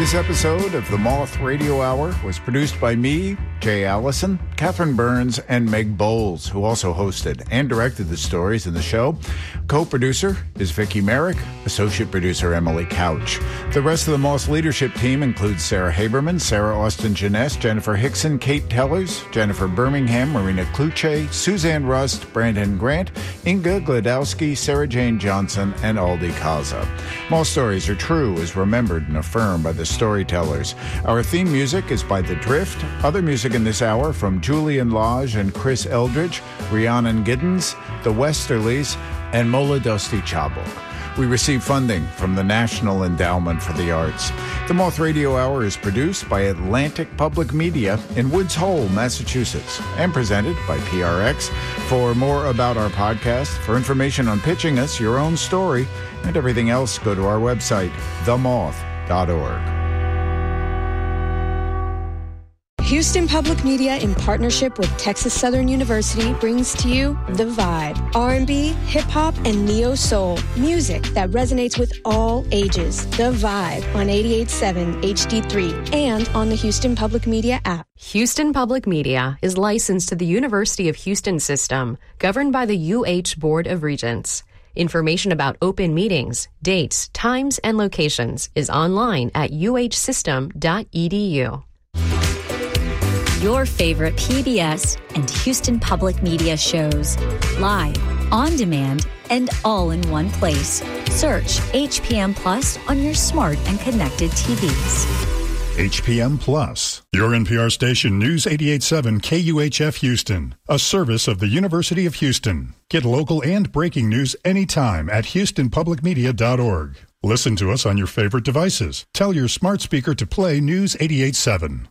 This episode of the Moth Radio Hour was produced by me, Jay Allison, Catherine Burns, and Meg Bowles, who also hosted and directed the stories in the show. Co-producer is Vicki Merrick, associate producer Emily Couch. The rest of the Moth leadership team includes Sarah Haberman, Sarah Austin-Jeunesse, Jennifer Hickson, Kate Tellers, Jennifer Birmingham, Marina Kluche, Suzanne Rust, Brandon Grant, Inga Gladowski, Sarah Jane Johnson, and Aldi Kaza. Moth stories are true, is remembered and affirmed by the storytellers. Our theme music is by The Drift. Other music in this hour from Julian Lodge and Chris Eldridge, Rhiannon Giddens, The Westerlies, and Mola Dosti Chabuk. We receive funding from the National Endowment for the Arts. The Moth Radio Hour is produced by Atlantic Public Media in Woods Hole, Massachusetts, and presented by PRX. For more about our podcast, for information on pitching us your own story, and everything else, go to our website, themoth.org. Houston Public Media, in partnership with Texas Southern University, brings to you The Vibe. R&B, hip-hop, and neo-soul. Music that resonates with all ages. The Vibe on 88.7 HD3 and on the Houston Public Media app. Houston Public Media is licensed to the University of Houston system, governed by the UH Board of Regents. Information about open meetings, dates, times, and locations is online at uhsystem.edu. Your favorite PBS and Houston Public Media shows, live, on demand, and all in one place. Search HPM Plus on your smart and connected TVs. HPM Plus, your NPR station News 88.7 KUHF Houston, a service of the University of Houston. Get local and breaking news anytime at houstonpublicmedia.org. Listen to us on your favorite devices. Tell your smart speaker to play News 88.7.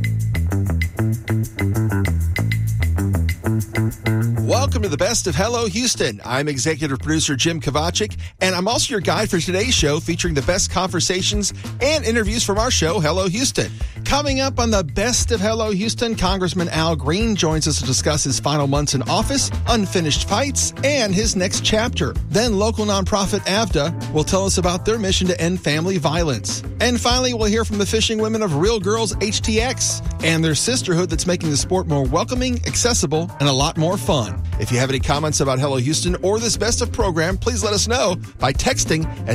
Welcome to the best of Hello Houston. I'm executive producer Jim Kovacic, and I'm also your guide for today's show featuring the best conversations and interviews from our show, Hello Houston. Coming up on the best of Hello Houston, Congressman Al Green joins us to discuss his final months in office, unfinished fights, and his next chapter. Then local nonprofit AVDA will tell us about their mission to end family violence. And finally, we'll hear from the fishing women of Real Girls HTX and their sisterhood that's making the sport more welcoming, accessible, and a lot more fun. If you have any comments about Hello Houston or this best of program, please let us know by texting at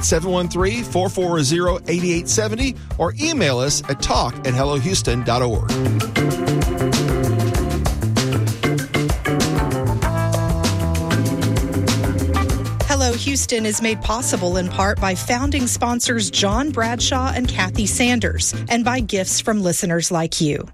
713-440-8870 or email us at talk@hellohouston.org. Hello Houston is made possible in part by founding sponsors John Bradshaw and Kathy Sanders and by gifts from listeners like you.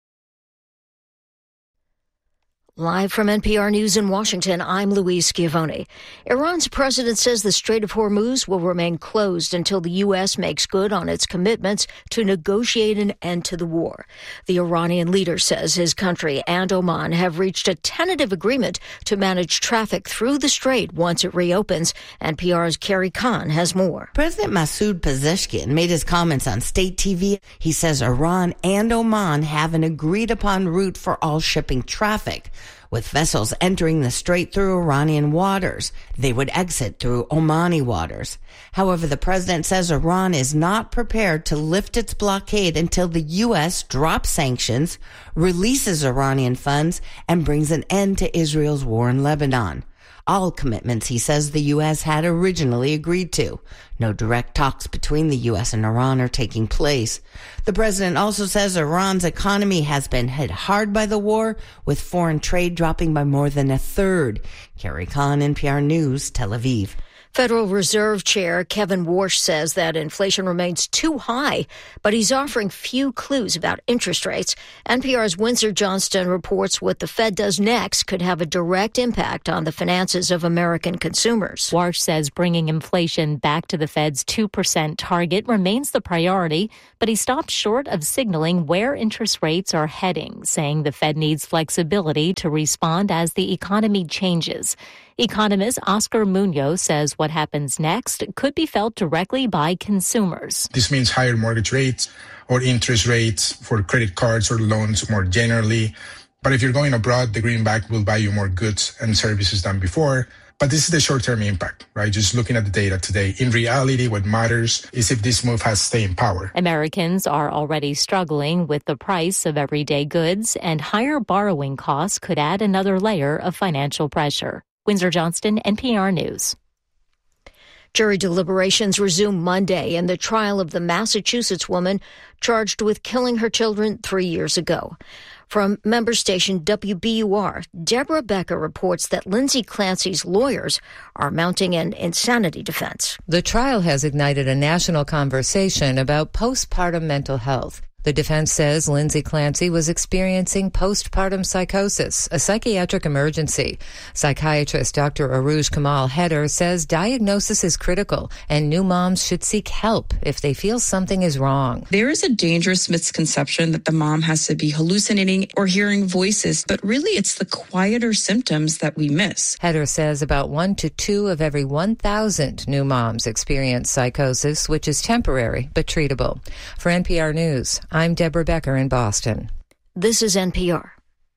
Live from NPR News in Washington, I'm Louise Schiavone. Iran's president says the Strait of Hormuz will remain closed until the U.S. makes good on its commitments to negotiate an end to the war. The Iranian leader says his country and Oman have reached a tentative agreement to manage traffic through the strait once it reopens. NPR's Carrie Khan has more. President Masoud Pezeshkian made his comments on state TV. He says Iran and Oman have an agreed-upon route for all shipping traffic. With vessels entering the strait through Iranian waters, they would exit through Omani waters. However, the president says Iran is not prepared to lift its blockade until the U.S. drops sanctions, releases Iranian funds, and brings an end to Israel's war in Lebanon. All commitments, he says, the U.S. had originally agreed to. No direct talks between the U.S. and Iran are taking place. The president also says Iran's economy has been hit hard by the war, with foreign trade dropping by more than a third. Carrie Khan, NPR News, Tel Aviv. Federal Reserve Chair Kevin Warsh says that inflation remains too high, but he's offering few clues about interest rates. NPR's Windsor Johnston reports what the Fed does next could have a direct impact on the finances of American consumers. Warsh says bringing inflation back to the Fed's 2% target remains the priority, but he stopped short of signaling where interest rates are heading, saying the Fed needs flexibility to respond as the economy changes. Economist Oscar Munoz says what happens next could be felt directly by consumers. This means higher mortgage rates or interest rates for credit cards or loans more generally. But if you're going abroad, the greenback will buy you more goods and services than before. But this is the short-term impact, right? Just looking at the data today. In reality, what matters is if this move has staying power. Americans are already struggling with the price of everyday goods, and higher borrowing costs could add another layer of financial pressure. Windsor Johnston, NPR News. Jury deliberations resume Monday in the trial of the Massachusetts woman charged with killing her children 3 years ago. From member station WBUR, Deborah Becker reports that Lindsay Clancy's lawyers are mounting an insanity defense. The trial has ignited a national conversation about postpartum mental health. The defense says Lindsay Clancy was experiencing postpartum psychosis, a psychiatric emergency. Psychiatrist Dr. Aruj Kamal Heder says diagnosis is critical and new moms should seek help if they feel something is wrong. There is a dangerous misconception that the mom has to be hallucinating or hearing voices, but really it's the quieter symptoms that we miss. Heder says about 1 to 2 of every 1,000 new moms experience psychosis, which is temporary but treatable. For NPR News, I'm Deborah Becker in Boston. This is NPR.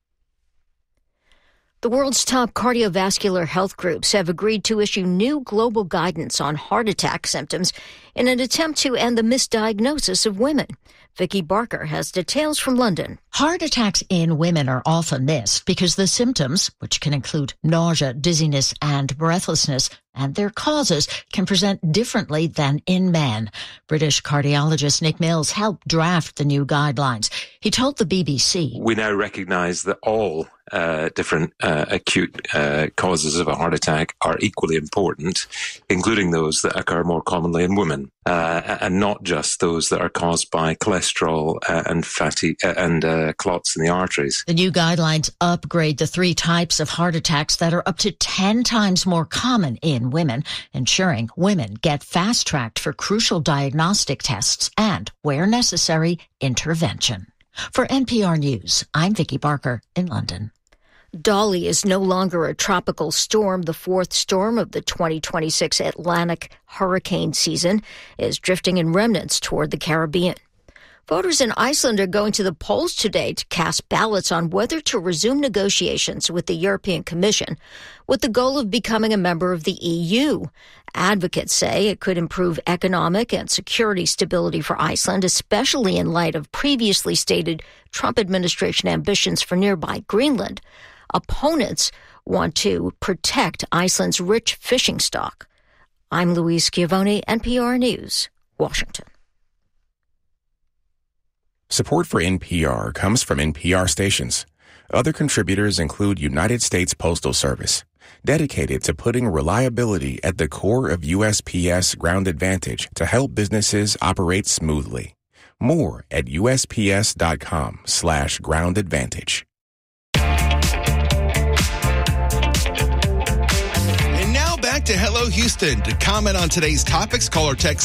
The world's top cardiovascular health groups have agreed to issue new global guidance on heart attack symptoms in an attempt to end the misdiagnosis of women. Vicky Barker has details from London. Heart attacks in women are often missed because the symptoms, which can include nausea, dizziness, and breathlessness, and their causes can present differently than in men. British cardiologist Nick Mills helped draft the new guidelines. He told the BBC, "We now recognise that all different acute causes of a heart attack are equally important, including those that occur more commonly in women, and not just those that are caused by cholesterol and fatty and clots in the arteries." The new guidelines upgrade the 3 types of heart attacks that are up to 10 times more common in women, ensuring women get fast-tracked for crucial diagnostic tests and, where necessary, intervention. For NPR News, I'm Vicky Barker in London. Dolly is no longer a tropical storm. The 4th storm of the 2026 Atlantic hurricane season is drifting in remnants toward the Caribbean. Voters in Iceland are going to the polls today to cast ballots on whether to resume negotiations with the European Commission with the goal of becoming a member of the EU. Advocates say it could improve economic and security stability for Iceland, especially in light of previously stated Trump administration ambitions for nearby Greenland. Opponents want to protect Iceland's rich fishing stock. I'm Louise Schiavone, NPR News, Washington. Support for NPR comes from NPR stations. Other contributors include United States Postal Service, dedicated to putting reliability at the core of USPS Ground Advantage to help businesses operate smoothly. More at USPS.com/Ground Advantage. Back to Hello Houston. To comment on today's topics, call or text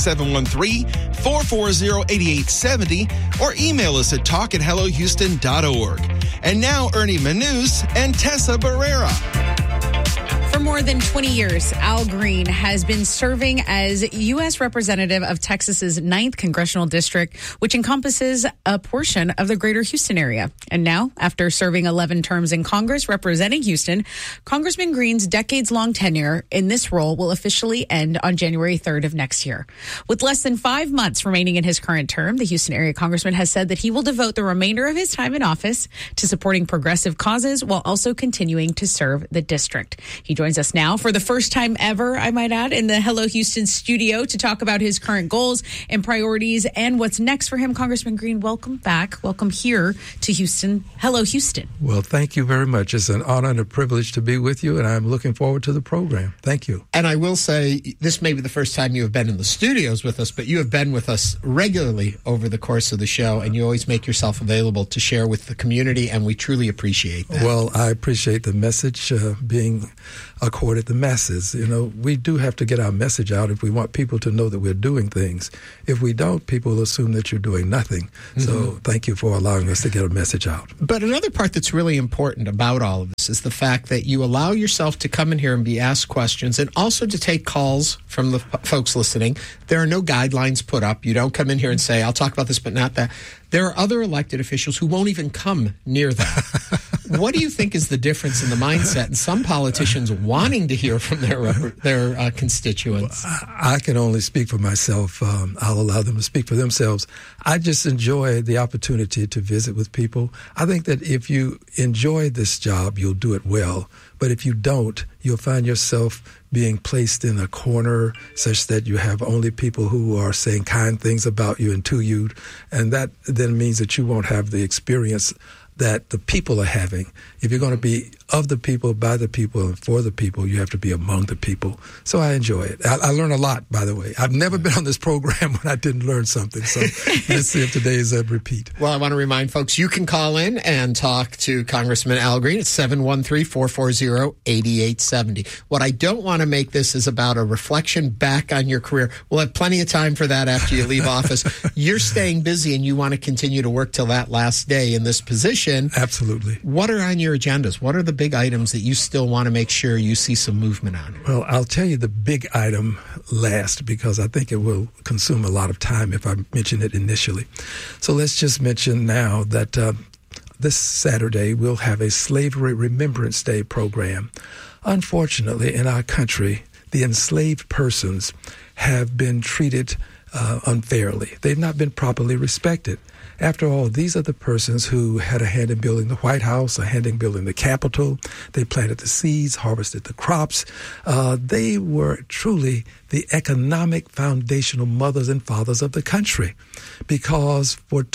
713-440-8870 or email us at talk@hellohouston.org. And now Ernie Manous and Tessa Barrera. For more than 20 years, Al Green has been serving as U.S. Representative of Texas's 9th Congressional District, which encompasses a portion of the greater Houston area. And now, after serving 11 terms in Congress representing Houston, Congressman Green's decades-long tenure in this role will officially end on January 3rd of next year. With less than 5 months remaining in his current term, the Houston area congressman has said that he will devote the remainder of his time in office to supporting progressive causes while also continuing to serve the district. He joins us now for the first time ever, I might add, in the Hello Houston studio to talk about his current goals and priorities and what's next for him. Congressman Green, welcome back. Welcome here to Houston. Hello, Houston. Well, thank you very much. It's an honor and a privilege to be with you, and I'm looking forward to the program. Thank you. And I will say, this may be the first time you have been in the studios with us, but you have been with us regularly over the course of the show, and you always make yourself available to share with the community, and we truly appreciate that. Well, I appreciate the message being accorded the masses. You know, we do have to get our message out if we want people to know that we're doing things. If we don't, people will assume that you're doing nothing. Mm-hmm. So thank you for allowing us to get a message out. But another part that's really important about all of this is the fact that you allow yourself to come in here and be asked questions and also to take calls from the folks listening. There are no guidelines put up. You don't come in here and say, I'll talk about this, but not that. There are other elected officials who won't even come near that. What do you think is the difference in the mindset in some politicians wanting to hear from their constituents? I can only speak for myself. I'll allow them to speak for themselves. I just enjoy the opportunity to visit with people. I think that if you enjoy this job, you'll do it well. But if you don't, you'll find yourself being placed in a corner such that you have only people who are saying kind things about you and to you. And that then means that you won't have the experience that the people are having. If you're going to be of the people, by the people, and for the people, you have to be among the people. So I enjoy it. I learn a lot, by the way. I've never been on this program when I didn't learn something. So let's see if today is a repeat. Well, I want to remind folks, you can call in and talk to Congressman Al Green at 713-440-8870. What I don't want to make this is about a reflection back on your career. We'll have plenty of time for that after you leave office. You're staying busy and you want to continue to work till that last day in this position. Absolutely. What are on your agendas? What are the big items that you still want to make sure you see some movement on? Well, I'll tell you the big item last because I think it will consume a lot of time if I mention it initially. So let's just mention now that this Saturday we'll have a Slavery Remembrance Day program. Unfortunately, in our country, the enslaved persons have been treated unfairly. They've not been properly respected. After all, these are the persons who had a hand in building the White House, a hand in building the Capitol. They planted the seeds, harvested the crops. They were truly the economic foundational mothers and fathers of the country because for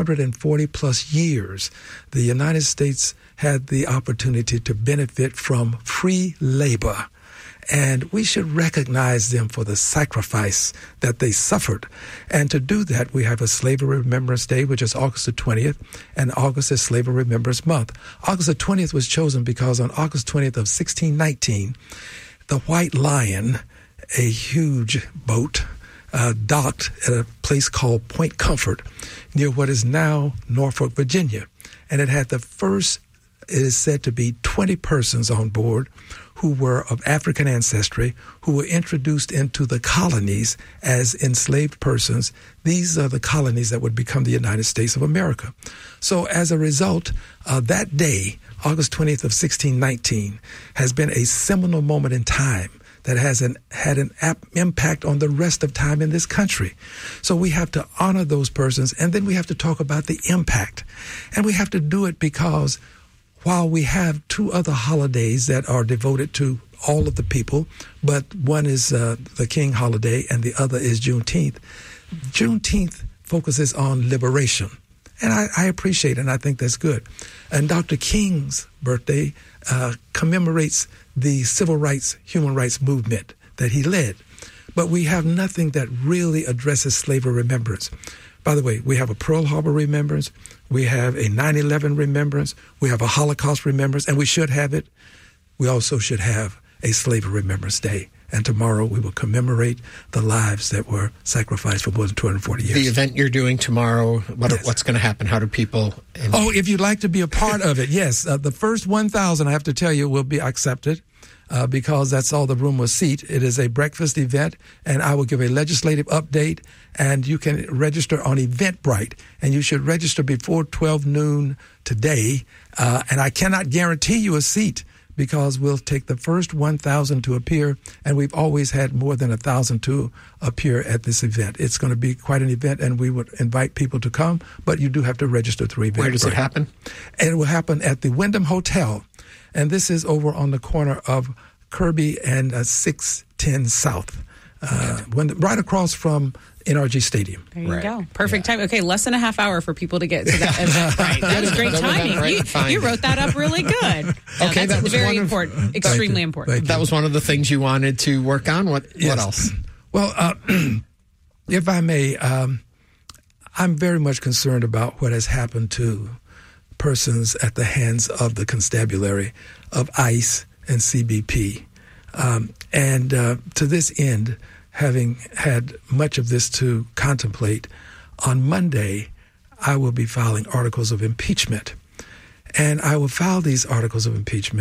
240 plus years, the United States had the opportunity to benefit from free labor. And we should recognize them for the sacrifice that they suffered. And to do that, we have a Slavery Remembrance Day, which is August the 20th, and August is Slavery Remembrance Month. August the 20th was chosen because on August 20th of 1619, the White Lion, a huge boat, docked at a place called Point Comfort near what is now Norfolk, Virginia. And it had the first, it is said to be 20 persons on board who were of African ancestry, who were introduced into the colonies as enslaved persons. These are the colonies that would become the United States of America. So as a result, that day, August 20th of 1619, has been a seminal moment in time that has had an impact on the rest of time in this country. So we have to honor those persons, and then we have to talk about the impact. And we have to do it because while we have two other holidays that are devoted to all of the people, but one is the King holiday and the other is Juneteenth. Juneteenth focuses on liberation, and I appreciate it, and I think that's good. And Dr. King's birthday commemorates the civil rights, human rights movement that he led. But we have nothing that really addresses slavery remembrance. By the way, we have a Pearl Harbor remembrance, we have a 9/11 remembrance, we have a Holocaust remembrance, and we should have it. We also should have a Slavery Remembrance Day. And tomorrow we will commemorate the lives that were sacrificed for more than 240 years. The event you're doing tomorrow, what's going to happen? How do people... if you'd like to be a part of it, yes. The first 1,000, I have to tell you, will be accepted. Because that's all the room will seat. It is a breakfast event, and I will give a legislative update, and you can register on Eventbrite, and you should register before 12 noon today, and I cannot guarantee you a seat because we'll take the first 1,000 to appear, and we've always had more than 1,000 to appear at this event. It's going to be quite an event, and we would invite people to come, but you do have to register through Eventbrite. Where does it happen? And it will happen at the Wyndham Hotel. And this is over on the corner of Kirby and 610 South, right across from NRG Stadium. There you go. Perfect time. Okay, less than a half hour for people to get to that event. Right. That was great timing. You wrote that up really good. Okay, that's very important. Extremely important. That was one of the things you wanted to work on. What else? Well, if I may, I'm very much concerned about what has happened to persons at the hands of the constabulary of ICE and CBP. And to this end, having had much of this to contemplate, on Monday, I will be filing articles of impeachment. And I will file these articles of impeachment